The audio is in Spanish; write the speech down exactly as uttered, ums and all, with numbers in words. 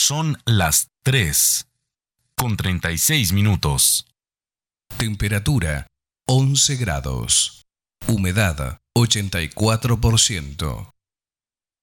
Son las tres con treinta y seis minutos. Temperatura once grados. Humedad ochenta y cuatro por ciento.